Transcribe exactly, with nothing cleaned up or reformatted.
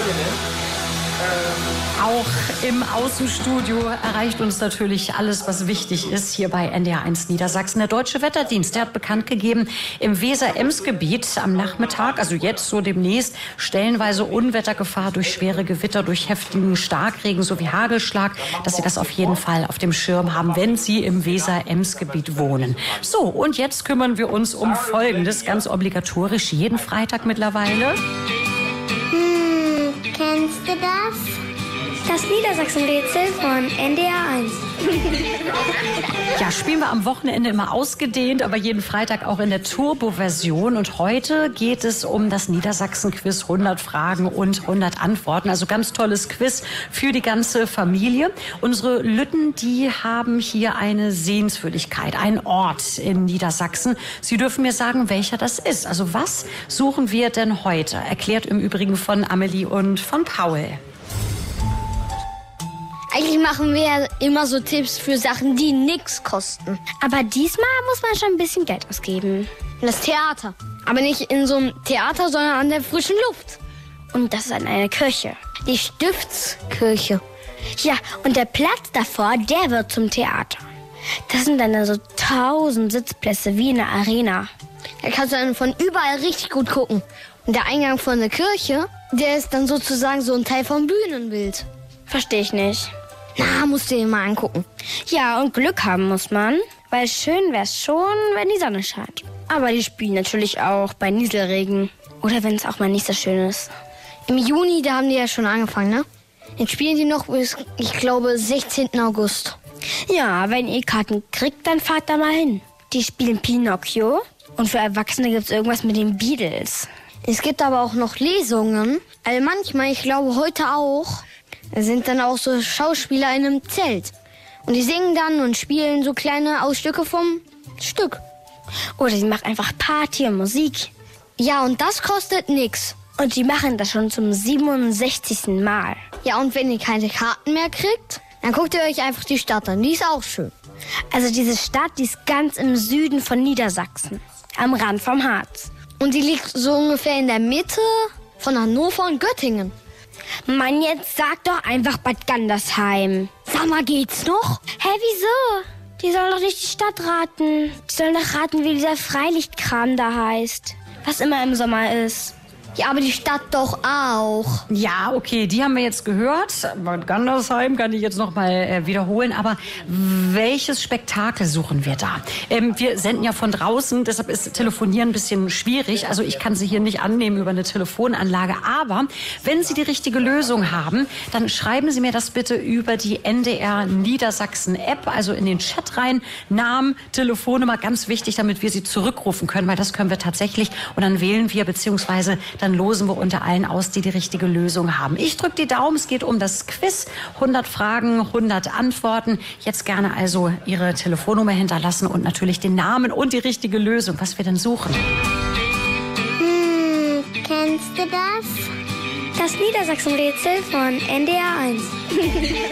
Auch im Außenstudio erreicht uns natürlich alles, was wichtig ist, hier bei N D R eins Niedersachsen. Der Deutsche Wetterdienst, der hat bekannt gegeben, im Weser-Ems-Gebiet am Nachmittag, also jetzt so demnächst, stellenweise Unwettergefahr durch schwere Gewitter, durch heftigen Starkregen sowie Hagelschlag, dass Sie das auf jeden Fall auf dem Schirm haben, wenn Sie im Weser-Ems-Gebiet wohnen. So, und jetzt kümmern wir uns um Folgendes, ganz obligatorisch, jeden Freitag mittlerweile. Hm, kennst du das? Das Niedersachsen-Rätsel von N D R eins. Ja, spielen wir am Wochenende immer ausgedehnt, aber jeden Freitag auch in der Turbo-Version. Und heute geht es um das Niedersachsen-Quiz, hundert Fragen und hundert Antworten. Also ganz tolles Quiz für die ganze Familie. Unsere Lütten, die haben hier eine Sehenswürdigkeit, einen Ort in Niedersachsen. Sie dürfen mir sagen, welcher das ist. Also was suchen wir denn heute? Erklärt im Übrigen von Amelie und von Paul. Eigentlich machen wir ja immer so Tipps für Sachen, die nichts kosten. Aber diesmal muss man schon ein bisschen Geld ausgeben. Das Theater. Aber nicht in so einem Theater, sondern an der frischen Luft. Und das ist an einer Kirche. Die Stiftskirche. Ja, und der Platz davor, der wird zum Theater. Das sind dann so tausend Sitzplätze wie in einer Arena. Da kannst du dann von überall richtig gut gucken. Und der Eingang von der Kirche, der ist dann sozusagen so ein Teil vom Bühnenbild. Verstehe ich nicht. Na, musst du dir mal angucken. Ja, und Glück haben muss man, weil schön wär's schon, wenn die Sonne scheint. Aber die spielen natürlich auch bei Nieselregen. Oder wenn es auch mal nicht so schön ist. Im Juni, da haben die ja schon angefangen, ne? Jetzt spielen die noch bis, ich glaube, sechzehnten August. Ja, wenn ihr Karten kriegt, dann fahrt da mal hin. Die spielen Pinocchio und für Erwachsene gibt's irgendwas mit den Beatles. Es gibt aber auch noch Lesungen. Also manchmal, ich glaube heute auch, sind dann auch so Schauspieler in einem Zelt. Und die singen dann und spielen so kleine Ausstücke vom Stück. Oder sie machen einfach Party und Musik. Ja, und das kostet nix. Und die machen das schon zum siebenundsechzigsten Mal. Ja, und wenn ihr keine Karten mehr kriegt, dann guckt ihr euch einfach die Stadt an. Die ist auch schön. Also diese Stadt, die ist ganz im Süden von Niedersachsen. Am Rand vom Harz. Und die liegt so ungefähr in der Mitte von Hannover und Göttingen. Mann, jetzt sag doch einfach Bad Gandersheim. Sag mal, geht's noch? Hä, wieso? Die sollen doch nicht die Stadt raten. Die sollen doch raten, wie dieser Freilichtkram da heißt. Was immer im Sommer ist. Ja, aber die Stadt doch auch. Ja, okay, die haben wir jetzt gehört. Bad Gandersheim kann ich jetzt noch mal äh, wiederholen. Aber welches Spektakel suchen wir da? Ähm, wir senden ja von draußen, deshalb ist Telefonieren ein bisschen schwierig. Also ich kann Sie hier nicht annehmen über eine Telefonanlage. Aber wenn Sie die richtige Lösung haben, dann schreiben Sie mir das bitte über die N D R Niedersachsen App, also in den Chat rein. Namen, Telefonnummer, ganz wichtig, damit wir Sie zurückrufen können, weil das können wir tatsächlich. Und dann wählen wir beziehungsweise dann losen wir unter allen aus, die die richtige Lösung haben. Ich drücke die Daumen, es geht um das Quiz. hundert Fragen, hundert Antworten. Jetzt gerne also Ihre Telefonnummer hinterlassen und natürlich den Namen und die richtige Lösung, was wir denn suchen. Hm, kennst du das? Das Niedersachsen-Rätsel von N D R eins.